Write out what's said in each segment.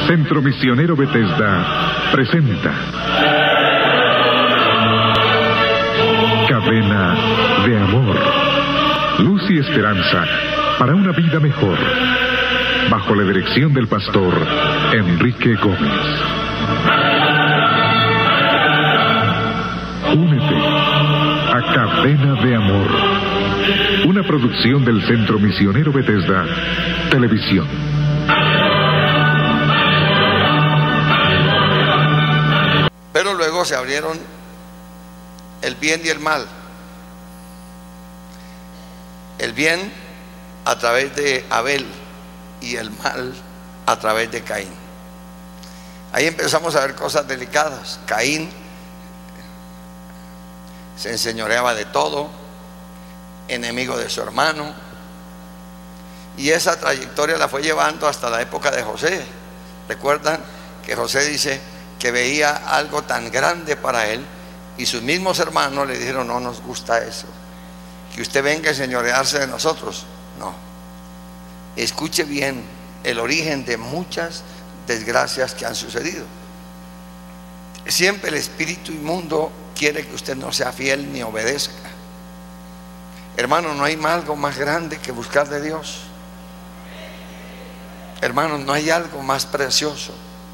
Centro Misionero Bethesda presenta Cadena de Amor. Luz y esperanza para una vida mejor. Bajo la dirección del pastor Enrique Gómez. Únete a Cadena de Amor. Una producción del Centro Misionero Bethesda Televisión. Pero luego se abrieron el bien y el mal. El bien a través de Abel y el mal a través de Caín. Ahí empezamos a ver cosas delicadas. Caín se enseñoreaba de todo, enemigo de su hermano, y esa trayectoria la fue llevando hasta la época de José. ¿Recuerdan que José dice que veía algo tan grande para él y sus mismos hermanos le dijeron: no nos gusta eso, que usted venga a enseñorearse de nosotros? No. Escuche bien el origen de muchas desgracias que han sucedido. Siempre el espíritu inmundo quiere que usted no sea fiel ni obedezca. Hermano, no hay algo más grande que buscar de Dios. Hermano, no hay algo más precioso.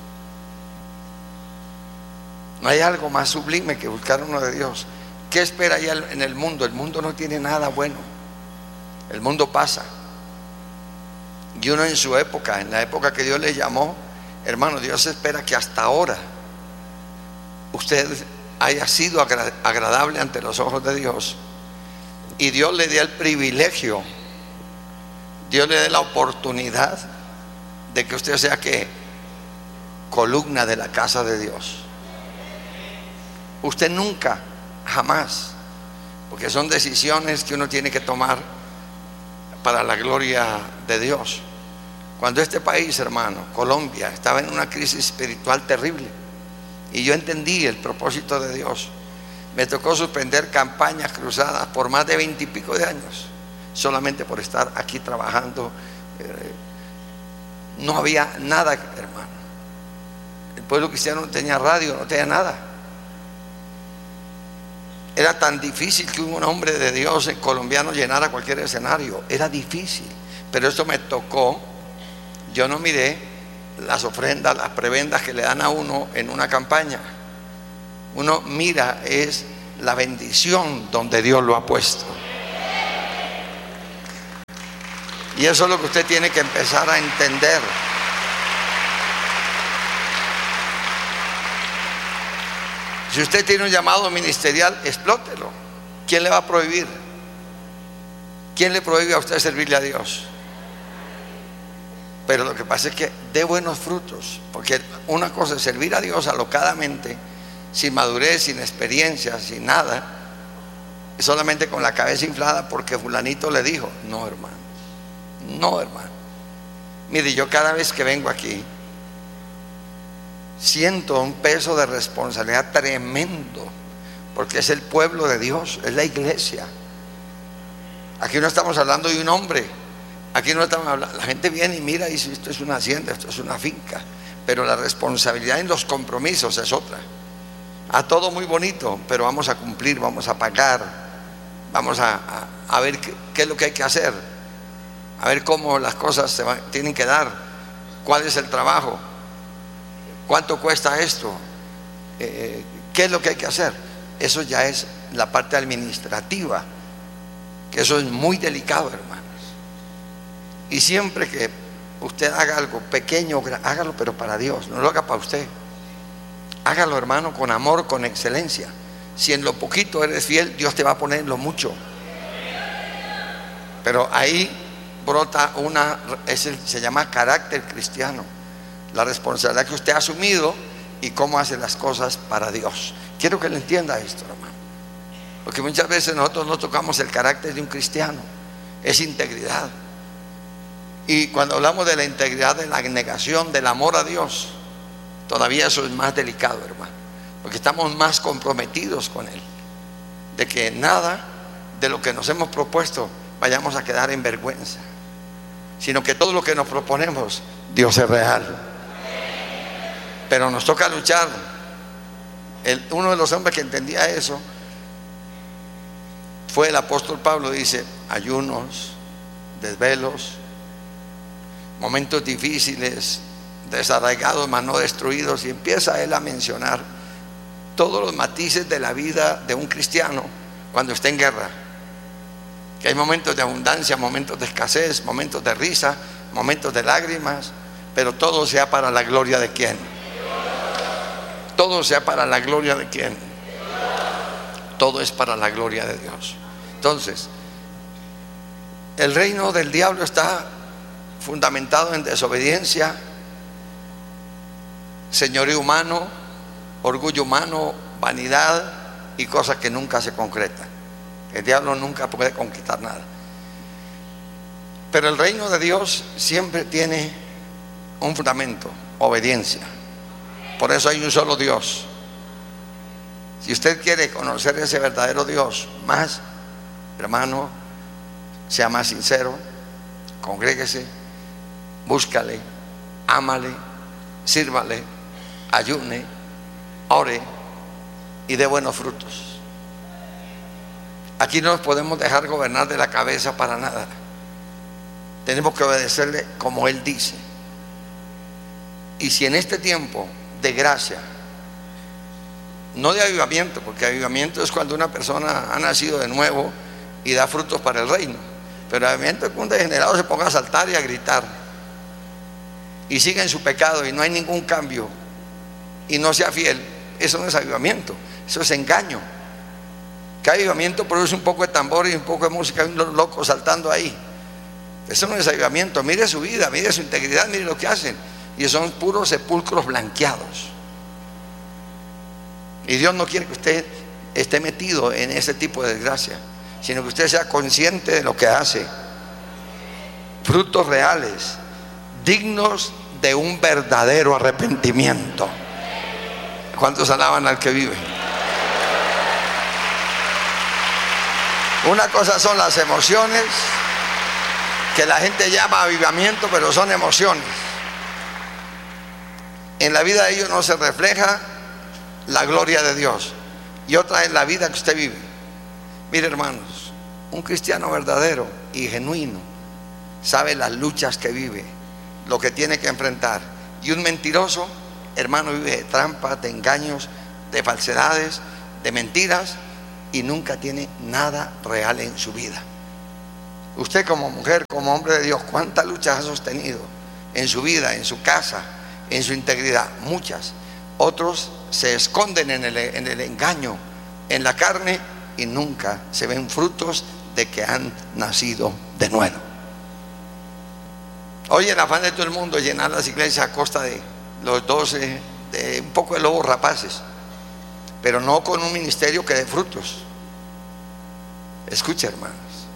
No hay algo más sublime que buscar uno de Dios. ¿Qué espera ya en el mundo? El mundo no tiene nada bueno. El mundo pasa. Y uno en su época, en la época que Dios le llamó, hermano, Dios espera que hasta ahora usted haya sido agradable ante los ojos de Dios. Y Dios le dé el privilegio, Dios le dé la oportunidad de que usted sea que columna de la casa de Dios. Usted nunca, jamás, porque son decisiones que uno tiene que tomar para la gloria de Dios. Cuando este país, hermano, Colombia, estaba en una crisis espiritual terrible y yo entendí el propósito de Dios, me tocó suspender campañas cruzadas por más de 20 y pico de años, solamente por estar aquí trabajando. No había nada, hermano. El pueblo cristiano no tenía radio, no tenía nada. Era tan difícil que un hombre de Dios colombiano llenara cualquier escenario. Era difícil, pero esto me tocó. Yo no miré las ofrendas, las prebendas que le dan a uno en una campaña. Uno mira es la bendición donde Dios lo ha puesto. Y eso es lo que usted tiene que empezar a entender. Si usted tiene un llamado ministerial, explótelo. ¿Quién le va a prohibir? ¿Quién le prohíbe a usted servirle a Dios? Pero lo que pasa es que dé buenos frutos, porque una cosa es servir a Dios alocadamente, sin madurez, sin experiencia, sin nada, solamente con la cabeza inflada porque fulanito le dijo. No, hermano. No, hermano. Mire, yo cada vez que vengo aquí siento un peso de responsabilidad tremendo, porque es el pueblo de Dios, es la iglesia. Aquí no estamos hablando de un hombre, aquí no estamos hablando, la gente viene y mira y dice: esto es una hacienda, esto es una finca, pero la responsabilidad en los compromisos es otra. A todo muy bonito, pero vamos a cumplir, vamos a pagar, vamos a ver qué es lo que hay que hacer, a ver cómo las cosas tienen que dar, cuál es el trabajo, cuánto cuesta esto, qué es lo que hay que hacer. Eso ya es la parte administrativa, que eso es muy delicado, hermanos. Y siempre que usted haga algo pequeño, hágalo, pero para Dios, no lo haga para usted. Hágalo, hermano, con amor, con excelencia. Si en lo poquito eres fiel, Dios te va a poner en lo mucho. Pero ahí brota se llama carácter cristiano. La responsabilidad que usted ha asumido y cómo hace las cosas para Dios. Quiero que le entienda esto, hermano, porque muchas veces nosotros no tocamos el carácter de un cristiano. Es integridad. Y cuando hablamos de la integridad, de la negación del amor a Dios, todavía eso es más delicado, hermano, porque estamos más comprometidos con Él, de que nada de lo que nos hemos propuesto vayamos a quedar en vergüenza, sino que todo lo que nos proponemos, Dios es real. pero nos toca luchar. Uno de los hombres que entendía eso fue el apóstol Pablo. Dice: ayunos, desvelos, momentos difíciles, desarraigados mas no destruidos, y empieza él a mencionar todos los matices de la vida de un cristiano cuando está en guerra. Que hay momentos de abundancia, momentos de escasez, momentos de risa, momentos de lágrimas, pero todo sea para la gloria de ¿quién? Todo sea para la gloria de ¿quién? Todo es para la gloria de Dios. Entonces, el reino del diablo está fundamentado en desobediencia, señorío humano, orgullo humano, vanidad y cosas que nunca se concretan. El diablo nunca puede conquistar nada. Pero el reino de Dios siempre tiene un fundamento: obediencia. Por eso hay un solo Dios. Si usted quiere conocer ese verdadero Dios más, hermano, sea más sincero, congréguese, búscale, ámale, sírvale, ayune, ore y dé buenos frutos. Aquí no nos podemos dejar gobernar de la cabeza para nada. Tenemos que obedecerle como Él dice. Y si en este tiempo de gracia, no de avivamiento, porque avivamiento es cuando una persona ha nacido de nuevo y da frutos para el reino, pero avivamiento es que un degenerado se ponga a saltar y a gritar y siga en su pecado y no hay ningún cambio y no sea fiel. Eso no es avivamiento, eso es engaño. Que avivamiento produce un poco de tambor y un poco de música y unos locos saltando ahí. Eso no es avivamiento. Mire su vida, mire su integridad, mire lo que hacen, y son puros sepulcros blanqueados. Y Dios no quiere que usted esté metido en ese tipo de desgracia, sino que usted sea consciente de lo que hace. Frutos reales, dignos de un verdadero arrepentimiento. ¿Cuántos alaban al que vive? Una cosa son las emociones, que la gente llama avivamiento, pero son emociones. En la vida de ellos no se refleja la gloria de Dios. Y otra es la vida que usted vive. Mire, hermanos, un cristiano verdadero y genuino sabe las luchas que vive, lo que tiene que enfrentar. Y un mentiroso, hermano, vive de trampas, de engaños, de falsedades, de mentiras, y nunca tiene nada real en su vida. Usted como mujer, como hombre de Dios, ¿cuántas luchas ha sostenido en su vida, en su casa, en su integridad? Muchas. Otros se esconden en el engaño, en la carne, y nunca se ven frutos de que han nacido de nuevo. Hoy el afán de todo el mundo es llenar las iglesias a costa de los 12, de un poco de lobos rapaces, pero no con un ministerio que dé frutos. Escuche, hermanos,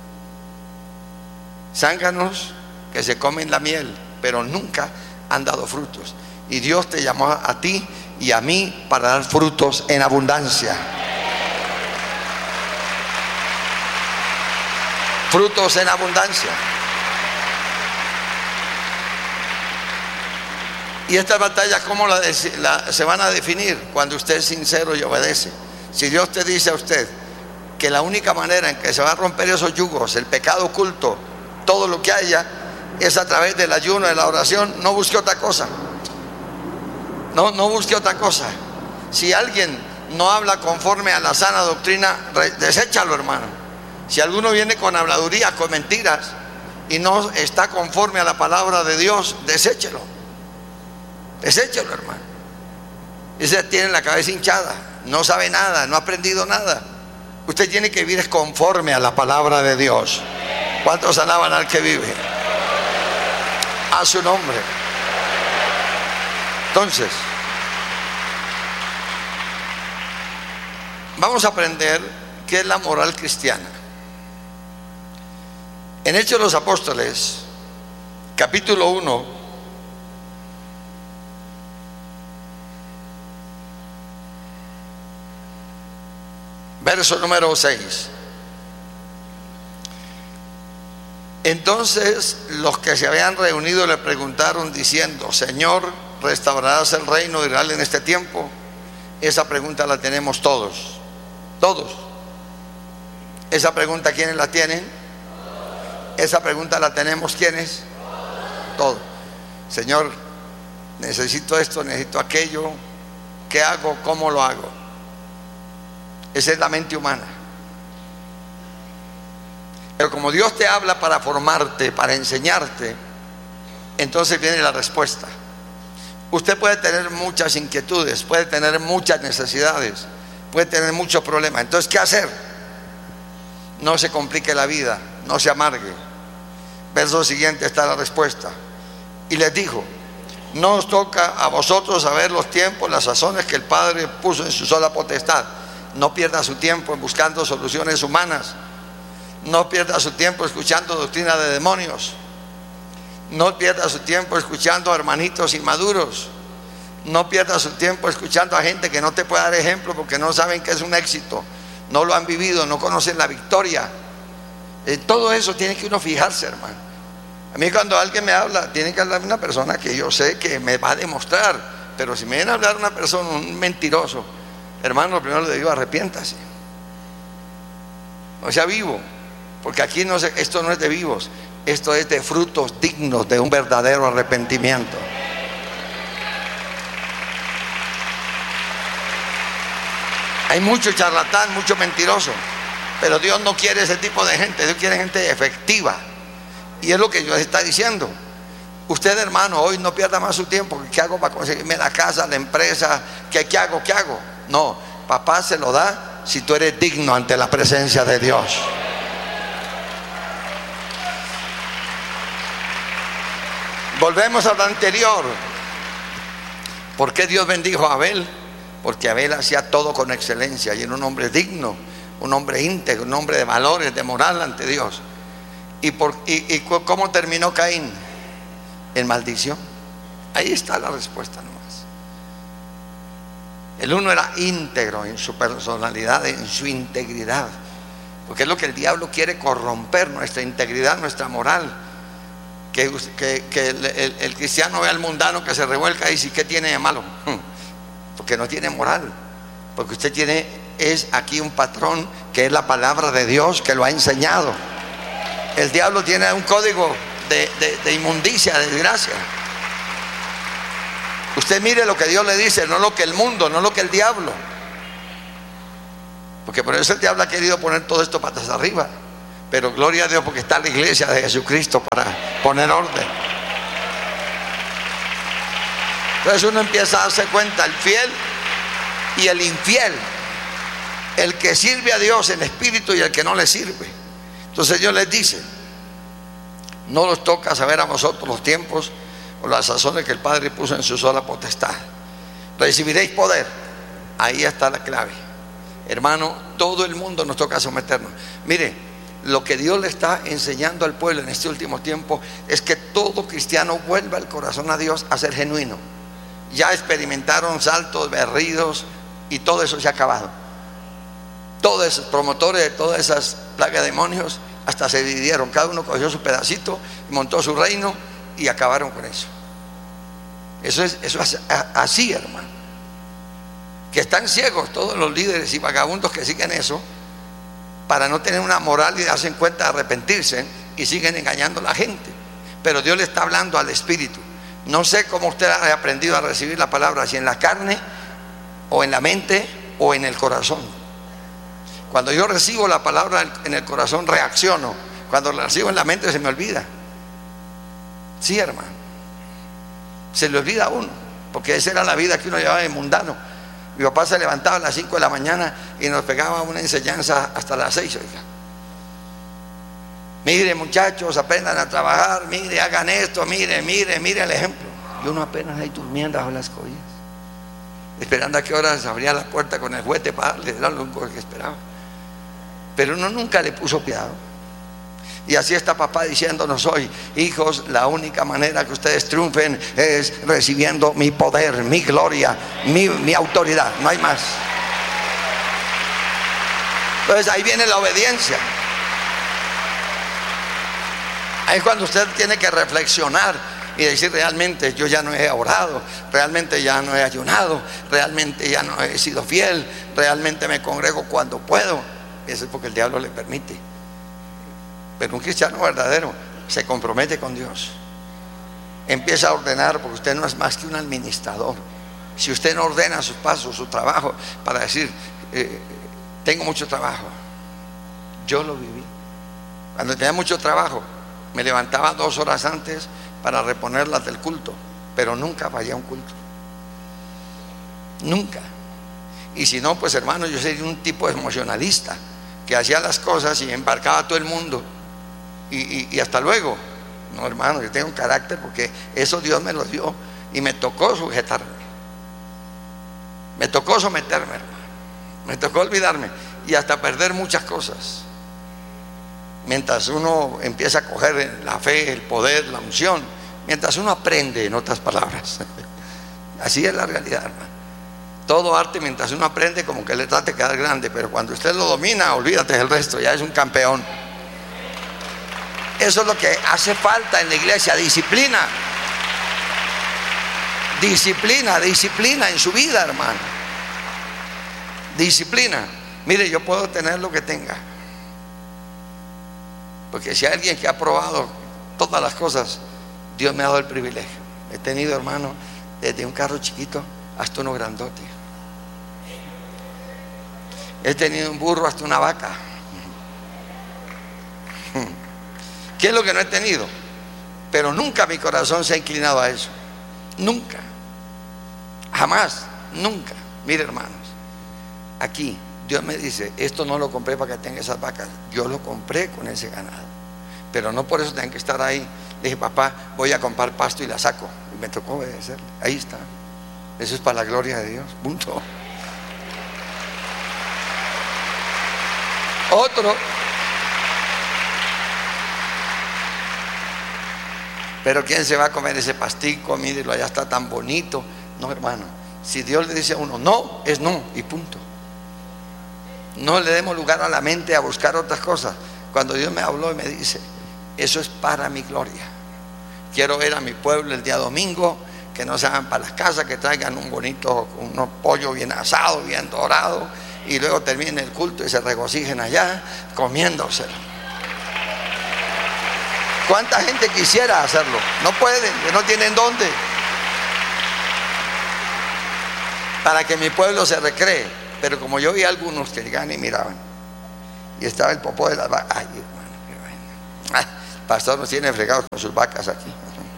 zánganos que se comen la miel, pero nunca han dado frutos. Y Dios te llamó a ti y a mí para dar frutos en abundancia. Frutos en abundancia. Y estas batallas, ¿cómo se van a definir? Cuando usted es sincero y obedece. Si Dios te dice a usted que la única manera en que se va a romper esos yugos, el pecado oculto, todo lo que haya, es a través del ayuno, de la oración, no busque otra cosa. No busque otra cosa. Si alguien no habla conforme a la sana doctrina, deséchalo, hermano. Si alguno viene con habladuría, con mentiras, y no está conforme a la palabra de Dios, deséchelo. Deséchelo, hermano. Ese tiene la cabeza hinchada, no sabe nada, no ha aprendido nada. Usted tiene que vivir conforme a la palabra de Dios. ¿Cuántos alaban al que vive? A su nombre. Entonces, vamos a aprender qué es la moral cristiana. En Hechos de los Apóstoles, capítulo 1, verso número 6. Entonces los que se habían reunido le preguntaron diciendo: Señor, ¿restaurarás el reino de Israel en este tiempo? Esa pregunta la tenemos todos. Todos. Esa pregunta, ¿quiénes la tienen? Esa pregunta la tenemos, ¿quiénes? Todos. Señor, necesito esto, necesito aquello. ¿Qué hago? ¿Cómo lo hago? Esa es la mente humana. Pero como Dios te habla para formarte, para enseñarte, entonces viene la respuesta. Usted puede tener muchas inquietudes, puede tener muchas necesidades, puede tener muchos problemas. Entonces, ¿qué hacer? No se complique la vida, no se amargue. Verso siguiente está la respuesta. Y les dijo: no os toca a vosotros saber los tiempos, las sazones que el Padre puso en su sola potestad. No pierda su tiempo en buscando soluciones humanas. No pierda su tiempo escuchando doctrina de demonios. No pierda su tiempo escuchando a hermanitos inmaduros. No pierda su tiempo escuchando a gente que no te puede dar ejemplo porque no saben qué es un éxito, no lo han vivido, no conocen la victoria. Todo eso tiene que uno fijarse, hermano. A mí cuando alguien me habla, tiene que hablarme una persona que yo sé que me va a demostrar. Pero si me viene a hablar una persona, un mentiroso, hermano, lo primero le digo: arrepiéntase. No sea vivo, porque aquí no esto no es de vivos, esto es de frutos dignos de un verdadero arrepentimiento. Hay mucho charlatán, mucho mentiroso, pero Dios no quiere ese tipo de gente. Dios quiere gente efectiva. Y es lo que Dios está diciendo. Usted, hermano, hoy no pierda más su tiempo. ¿Qué hago para conseguirme la casa, la empresa? ¿Qué hago? ¿Qué hago? No, papá se lo da si tú eres digno ante la presencia de Dios. Volvemos a lo anterior. ¿Por qué Dios bendijo a Abel? Porque Abel hacía todo con excelencia y era un hombre digno, un hombre íntegro, un hombre de valores, de moral ante Dios. ¿Y cómo terminó Caín? En maldición. Ahí está la respuesta nomás. El uno era íntegro en su personalidad, en su integridad, porque es lo que el diablo quiere: corromper nuestra integridad, nuestra moral. Que el cristiano ve al mundano que se revuelca y dice: ¿qué tiene de malo? Porque no tiene moral. Porque usted es aquí un patrón que es la palabra de Dios, que lo ha enseñado. El diablo tiene un código de inmundicia, de desgracia. Usted mire lo que Dios le dice, no lo que el mundo, no lo que el diablo. Porque por eso el diablo ha querido poner todo esto patas arriba. Pero gloria a Dios, porque está la iglesia de Jesucristo para poner orden. Entonces uno empieza a darse cuenta: el fiel y el infiel, el que sirve a Dios en espíritu y el que no le sirve. Entonces Dios les dice: no os toca saber a vosotros los tiempos o las sazones que el Padre puso en su sola potestad. Recibiréis poder. Ahí está la clave, hermano. Todo el mundo nos toca someternos. Mire, lo que Dios le está enseñando al pueblo en este último tiempo es que todo cristiano vuelva el corazón a Dios, a ser genuino. Ya experimentaron saltos, berridos, y todo eso se ha acabado. Todos esos promotores de todas esas plagas de demonios hasta se dividieron. Cada uno cogió su pedacito y montó su reino y acabaron con eso. Eso es así, hermano. Que están ciegos todos los líderes y vagabundos que siguen eso, para no tener una moral y darse cuenta de arrepentirse, y siguen engañando a la gente. Pero Dios le está hablando al espíritu. No sé cómo usted ha aprendido a recibir la palabra, si en la carne o en la mente o en el corazón. Cuando yo recibo la palabra en el corazón, reacciono. Cuando la recibo en la mente, se me olvida. Sí, hermano, se le olvida a uno, porque esa era la vida que uno llevaba de mundano. Mi papá se levantaba a las 5 de la mañana y nos pegaba una enseñanza hasta las 6, oiga. Mire, muchachos, aprendan a trabajar, mire, hagan esto, mire el ejemplo. Y uno apenas ahí durmiendo bajo las cobijas, esperando a qué hora se abría la puerta con el juguete para darle, era lo único que esperaba. Pero uno nunca le puso cuidado. Y así está papá diciéndonos hoy: hijos, la única manera que ustedes triunfen es recibiendo mi poder, mi gloria, mi autoridad, no hay más. Entonces ahí viene la obediencia. Ahí es cuando usted tiene que reflexionar y decir: realmente yo ya no he orado, realmente ya no he ayunado, realmente ya no he sido fiel, realmente me congrego cuando puedo. Eso es porque el diablo le permite. Pero un cristiano verdadero se compromete con Dios, empieza a ordenar, porque usted no es más que un administrador. Si usted no ordena sus pasos, su trabajo, para decir: tengo mucho trabajo. Yo lo viví. Cuando tenía mucho trabajo, me levantaba 2 horas antes para reponerlas del culto, pero nunca fallé a un culto, nunca. Y si no, pues hermano, yo sería un tipo emocionalista que hacía las cosas y embarcaba a todo el mundo y hasta luego. No, hermano, yo tengo un carácter, porque eso Dios me lo dio y me tocó sujetarme, me tocó someterme, hermano, me tocó olvidarme y hasta perder muchas cosas. Mientras uno empieza a coger la fe, el poder, la unción, mientras uno aprende, en otras palabras. Así es la realidad, hermano. Todo arte, mientras uno aprende, como que le trate de quedar grande, pero cuando usted lo domina, olvídate del resto, ya es un campeón. Eso es lo que hace falta en la iglesia: disciplina. Disciplina, disciplina en su vida, hermano. Disciplina. Mire, yo puedo tener lo que tenga, porque si hay alguien que ha probado todas las cosas, Dios me ha dado el privilegio. He tenido, hermano, desde un carro chiquito hasta uno grandote. He tenido un burro hasta una vaca. ¿Qué es lo que no he tenido? Pero nunca mi corazón se ha inclinado a eso. Nunca. Jamás. Nunca. Mire, hermanos, aquí Dios me dice: esto no lo compré para que tenga esas vacas, yo lo compré con ese ganado, pero no por eso tienen que estar ahí. Le dije: papá, voy a comprar pasto y la saco, y me tocó obedecerle. Ahí está. Eso es para la gloria de Dios, punto. Otro: pero ¿quién se va a comer ese pastico? Mírelo, allá está tan bonito. No, hermano, si Dios le dice a uno no, es no y punto. No le demos lugar a la mente a buscar otras cosas. Cuando Dios me habló y me dice: eso es para mi gloria, quiero ver a mi pueblo el día domingo, que no se hagan para las casas, que traigan unos pollo bien asado, bien dorado, y luego terminen el culto y se regocijen allá comiéndoselo. ¿Cuánta gente quisiera hacerlo? No pueden, no tienen dónde. Para que mi pueblo se recree. Pero como yo vi a algunos que llegaban y miraban, y estaba el popó de las vacas. Ay, hermano, qué vaina. Ay, el pastor nos tiene fregados con sus vacas aquí.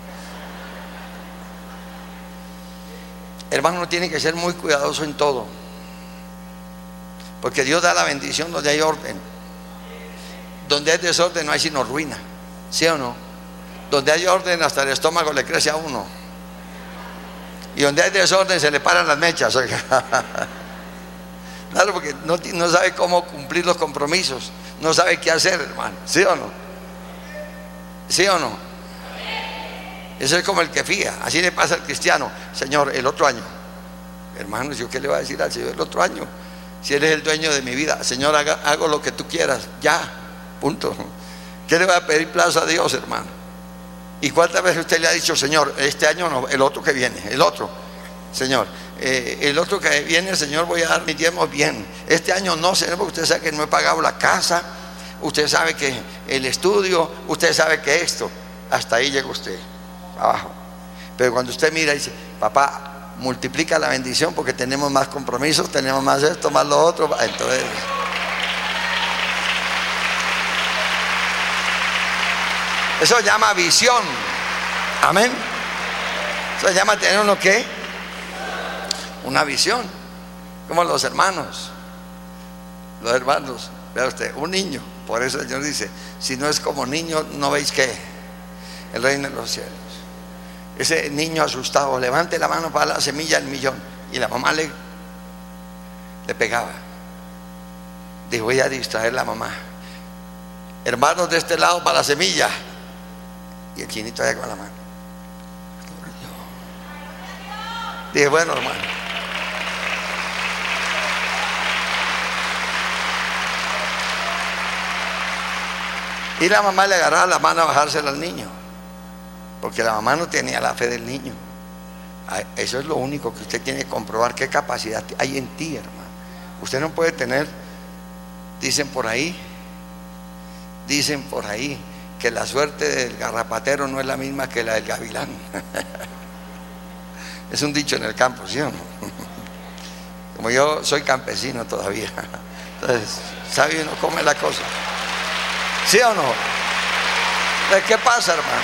Hermano, uno tiene que ser muy cuidadoso en todo, porque Dios da la bendición donde hay orden. Donde hay desorden no hay sino ruina. ¿Sí o no? Donde hay orden, hasta el estómago le crece a uno, y donde hay desorden se le paran las mechas. Oiga. Claro, porque no sabe cómo cumplir los compromisos, no sabe qué hacer, hermano. ¿Sí o no? ¿Sí o no? Eso es como el que fía. Así le pasa al cristiano: Señor, el otro año. Hermanos, ¿yo qué le voy a decir al Señor el otro año? Si Él es el dueño de mi vida. Señor, hago lo que tú quieras, ya, punto. ¿Qué le voy a pedir plazo a Dios, hermano? ¿Y cuántas veces usted le ha dicho: Señor, este año no, el otro que viene, el otro? Señor, el otro que viene, Señor, voy a dar mis diezmos bien. Este año no, Señor, porque usted sabe que no he pagado la casa, usted sabe que el estudio, usted sabe que esto. Hasta ahí llega usted, abajo. Pero cuando usted mira y dice: papá, multiplica la bendición, porque tenemos más compromisos, tenemos más esto, más lo otro. Entonces, eso se llama visión. Amén. Eso se llama tener uno ¿qué? Una visión. Como los hermanos. Los hermanos, vea usted, un niño. Por eso el Señor dice: si no es como niño, no veis ¿qué? El reino de los cielos. Ese niño asustado: levante la mano para la semilla del millón. Y la mamá le pegaba. Dijo: voy a distraer a la mamá. Hermanos, de este lado para la semilla. Y el chinito allá con la mano. Dije: bueno, hermano. Y la mamá le agarraba la mano a bajársela al niño. porque la mamá no tenía la fe del niño. Eso es lo único que usted tiene que comprobar, qué capacidad hay en ti, hermano. Usted no puede tener, dicen por ahí que la suerte del garrapatero no es la misma que la del gavilán. Es un dicho en el campo, ¿sí o no? Como yo soy campesino todavía, entonces sabe uno cómo es la cosa, ¿sí o no? Entonces, ¿qué pasa, hermano?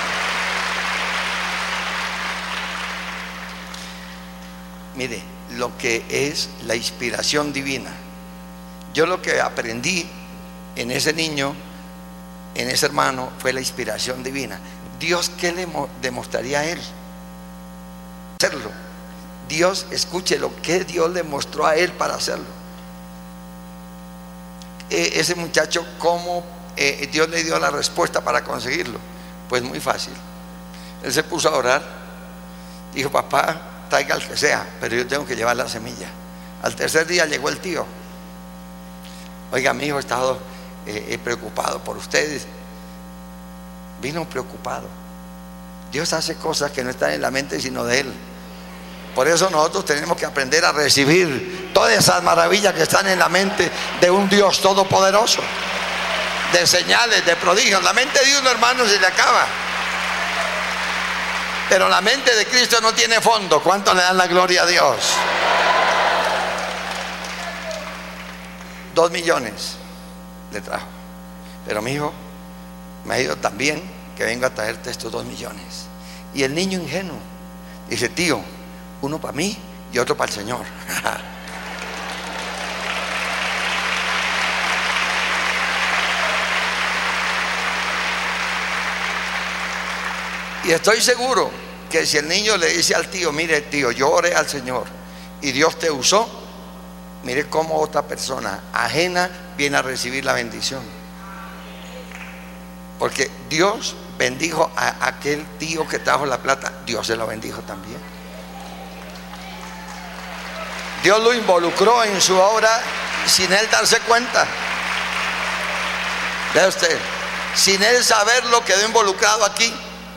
Mire, lo que es la inspiración divina. Yo lo que aprendí en ese niño, en ese hermano, fue la inspiración divina. Dios, ¿qué le demostraría a él? Hacerlo. Dios, escuche lo que Dios le mostró a él para hacerlo. Ese muchacho, ¿cómo Dios le dio la respuesta para conseguirlo? Pues muy fácil. Él se puso a orar, dijo: papá, traiga al que sea, pero yo tengo que llevar la semilla. Al tercer día llegó el tío: oiga, mi hijo, he estado preocupado por ustedes. Vino preocupado. Dios hace cosas que no están en la mente sino de él. Por eso nosotros tenemos que aprender a recibir todas esas maravillas que están en la mente de un Dios todopoderoso, de señales, de prodigios. La mente de uno, hermano, se le acaba, pero la mente de Cristo no tiene fondo. ¿Cuánto le dan la gloria a Dios? 2 millones le trajo. Pero mi hijo, me ha ido tan bien que vengo a traerte estos 2 millones. Y el niño ingenuo dice: tío, uno para mí y otro para el Señor. Y estoy seguro que si el niño le dice al tío: mire, tío, yo oré al Señor y Dios te usó, mire cómo otra persona ajena viene a recibir la bendición. Porque Dios bendijo a aquel tío que trajo la plata, Dios se lo bendijo también. Dios lo involucró en su obra sin él darse cuenta. Vea usted, sin él saberlo, quedó involucrado aquí.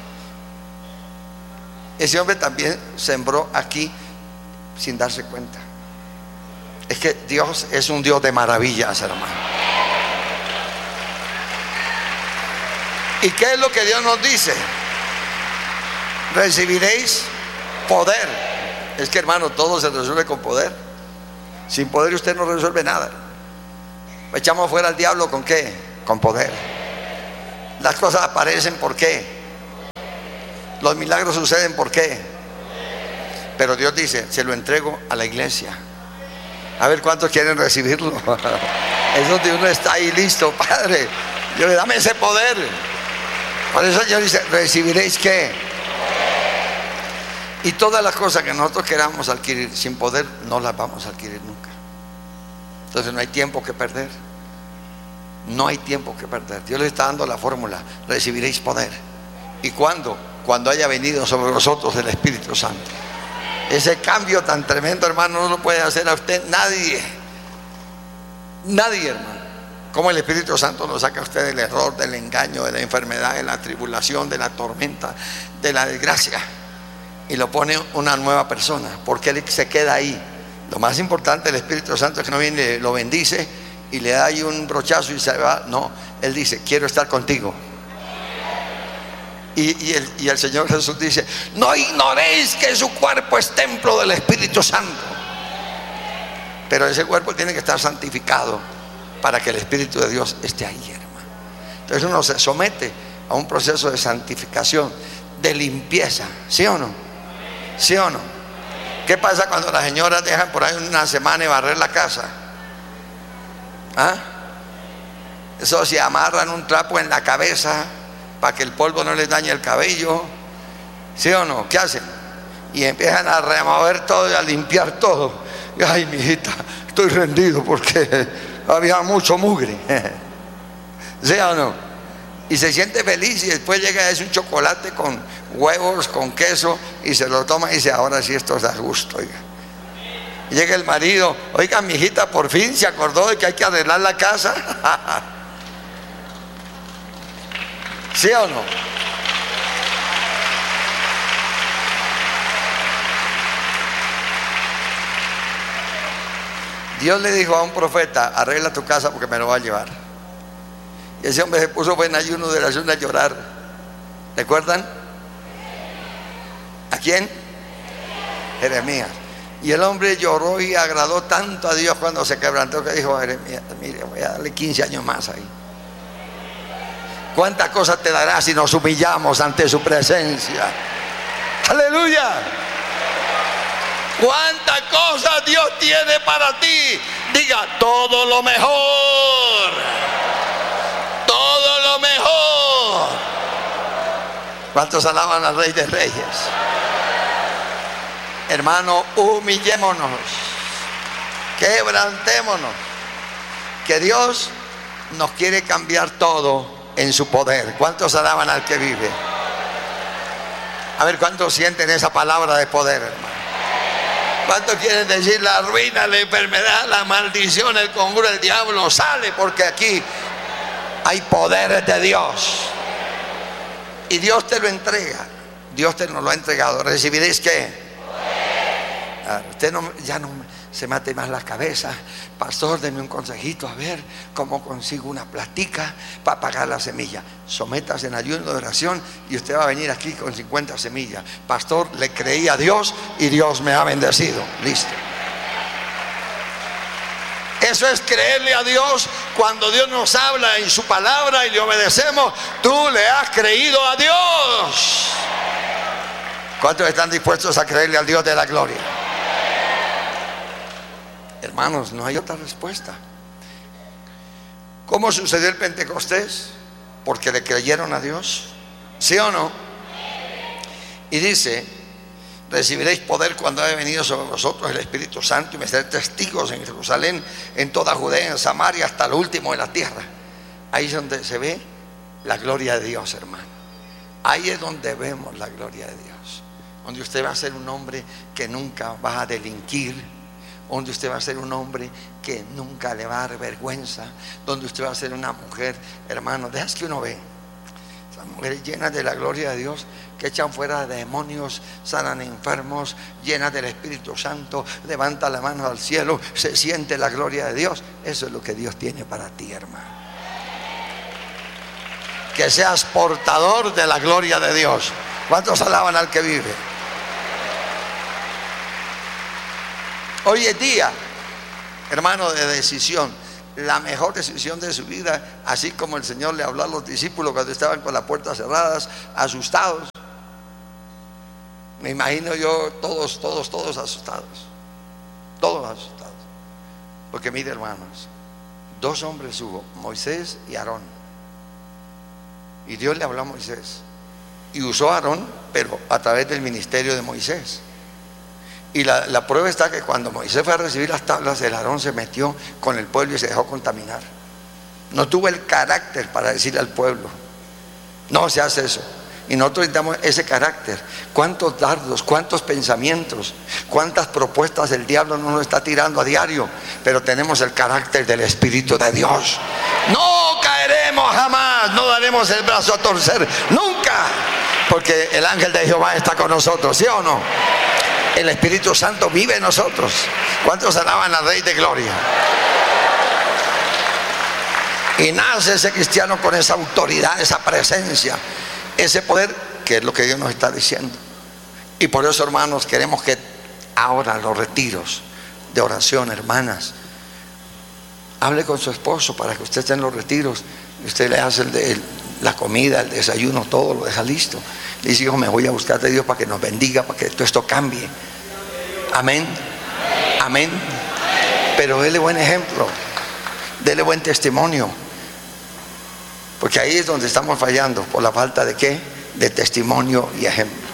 Ese hombre también sembró aquí sin darse cuenta. Es que Dios es un Dios de maravillas, hermano. ¿Y qué es lo que Dios nos dice? Recibiréis poder. Es que, hermano, todo se resuelve con poder. Sin poder usted no resuelve nada. Echamos fuera al diablo ¿con qué? Con poder. Las cosas aparecen ¿por qué? Los milagros suceden ¿por qué? Pero Dios dice: se lo entrego a la iglesia. A ver cuántos quieren recibirlo. Es donde uno está ahí listo. Padre, yo, dame ese poder. Por eso el Señor dice: recibiréis ¿qué? Y todas las cosas que nosotros queramos adquirir sin poder, no las vamos a adquirir nunca. Entonces no hay tiempo que perder. No hay tiempo que perder. Dios les está dando la fórmula: recibiréis poder. ¿Y cuándo? Cuando haya venido sobre vosotros el Espíritu Santo. Ese cambio tan tremendo, hermano, no lo puede hacer a usted nadie. Nadie, hermano. Como el Espíritu Santo lo saca a usted del error, del engaño, de la enfermedad, de la tribulación, de la tormenta, de la desgracia, y lo pone una nueva persona, porque él se queda ahí. Lo más importante del Espíritu Santo es que no viene, lo bendice y le da ahí un brochazo y se va. No, él dice: quiero estar contigo. Y el Señor Jesús dice: no ignoréis que su cuerpo es templo del Espíritu Santo. Pero ese cuerpo tiene que estar santificado para que el Espíritu de Dios esté ahí, hermano. Entonces uno se somete a un proceso de santificación, de limpieza. ¿Sí o no? ¿Sí o no? ¿Qué pasa cuando las señoras dejan por ahí una semana y barrer la casa? ¿Ah? Eso, si amarran un trapo en la cabeza para que el polvo no les dañe el cabello, ¿sí o no? ¿Qué hacen? Y empiezan a remover todo y a limpiar todo. Y, ay, mijita, estoy rendido porque había mucho mugre. ¿Sí o no? Y se siente feliz, y después llega a ese un chocolate con huevos, con queso, y se lo toma y dice: ahora sí, esto da gusto, oiga. Y llega el marido: oiga, mijita, por fin se acordó de que hay que arreglar la casa. ¿Sí o no? Dios le dijo a un profeta: arregla tu casa porque me lo va a llevar. Y ese hombre se puso en ayuno de oración a llorar. ¿Recuerdan? ¿A quién? Jeremías. Y el hombre lloró y agradó tanto a Dios cuando se quebrantó, que dijo: Jeremías, mire, voy a darle 15 años más ahí. ¿Cuántas cosas te dará si nos humillamos ante su presencia? ¡Aleluya! ¿Cuántas cosas Dios tiene para ti? Diga: todo lo mejor. Todo lo mejor. ¿Cuántos alaban al Rey de Reyes? Hermano, humillémonos, quebrantémonos, que Dios nos quiere cambiar todo en su poder. ¿Cuántos alaban al que vive? A ver, ¿cuántos sienten esa palabra de poder, hermano? ¿Cuántos quieren decir: la ruina, la enfermedad, la maldición, el conjuro del diablo sale, porque aquí hay poderes de Dios? Y Dios te lo entrega. Dios te nos lo ha entregado. ¿Recibiréis qué? Usted ya no se mate más la cabeza: pastor, denme un consejito, a ver cómo consigo una plastica para pagar la semilla. Sométase en ayuno de oración y usted va a venir aquí con 50 semillas. Pastor, le creí a Dios y Dios me ha bendecido. Listo. Eso es creerle a Dios. Cuando Dios nos habla en su palabra y le obedecemos, tú le has creído a Dios. ¿Cuántos están dispuestos a creerle al Dios de la gloria? Hermanos, no hay otra respuesta. ¿Cómo sucedió el Pentecostés? Porque le creyeron a Dios. ¿Sí o no? Y dice: recibiréis poder cuando haya venido sobre vosotros el Espíritu Santo, y me seréis testigos en Jerusalén, en toda Judea, en Samaria, hasta lo último de la tierra. Ahí es donde se ve la gloria de Dios, hermano. Ahí es donde vemos la gloria de Dios. Donde usted va a ser un hombre que nunca va a delinquir, donde usted va a ser un hombre que nunca le va a dar vergüenza, donde usted va a ser una mujer, hermano, dejas que uno ve esas mujeres llenas de la gloria de Dios, que echan fuera demonios, sanan enfermos, llenas del Espíritu Santo, levanta la mano al cielo, se siente la gloria de Dios. Eso es lo que Dios tiene para ti, hermano. Que seas portador de la gloria de Dios. ¿Cuántos alaban al que vive? Hoy es día, hermano, de decisión. La mejor decisión de su vida, así como el Señor le habló a los discípulos cuando estaban con las puertas cerradas, asustados. Me imagino yo todos asustados. Todos asustados. Porque mire, hermanos, dos hombres hubo: Moisés y Aarón. Y Dios le habló a Moisés y usó a Aarón, pero a través del ministerio de Moisés. Y la prueba está que cuando Moisés fue a recibir las tablas, el Aarón se metió con el pueblo y se dejó contaminar. No tuvo el carácter para decirle al pueblo. No se hace eso. Y nosotros necesitamos ese carácter. ¿Cuántos dardos, cuántos pensamientos, cuántas propuestas el diablo no nos está tirando a diario? Pero tenemos el carácter del Espíritu de Dios. No caeremos jamás, no daremos el brazo a torcer, nunca. Porque el ángel de Jehová está con nosotros, ¿sí o no? El Espíritu Santo vive en nosotros. ¿Cuántos alaban al Rey de Gloria? Y nace ese cristiano con esa autoridad, esa presencia, ese poder, que es lo que Dios nos está diciendo. Y por eso, hermanos, queremos que ahora los retiros de oración, hermanas, hable con su esposo para que usted esté en los retiros. Y usted le hace la comida, el desayuno, todo lo deja listo. Le dice: hijo, me voy a buscar de Dios para que nos bendiga, para que todo esto cambie. Amén. Amén. Pero dele buen ejemplo, dele buen testimonio. Porque ahí es donde estamos fallando, por la falta de ¿qué? De testimonio y ejemplo.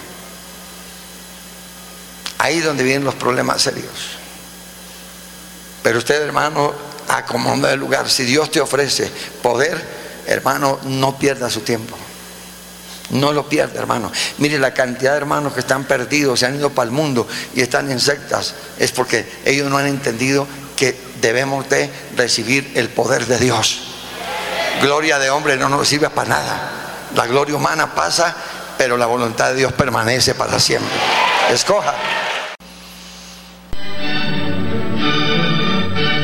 Ahí es donde vienen los problemas serios. Pero usted, hermano, acomoda el lugar. Si Dios te ofrece poder, hermano, no pierda su tiempo. No lo pierda, hermano. Mire la cantidad de hermanos que están perdidos, se han ido para el mundo y están en sectas. Es porque ellos no han entendido que debemos de recibir el poder de Dios. Gloria de hombre no nos sirve para nada. La gloria humana pasa, pero la voluntad de Dios permanece para siempre. Escoja.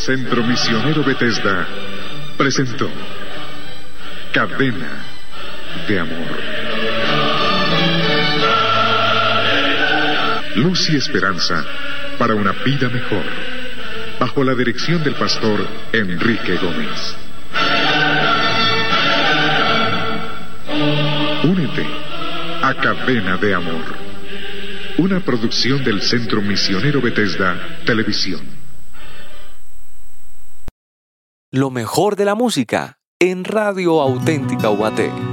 Centro Misionero Bethesda presentó Cadena de Amor. Luz y esperanza para una vida mejor, bajo la dirección del pastor Enrique Gómez. Únete a Cadena de Amor, una producción del Centro Misionero Bethesda Televisión. Lo mejor de la música en Radio Auténtica UAT.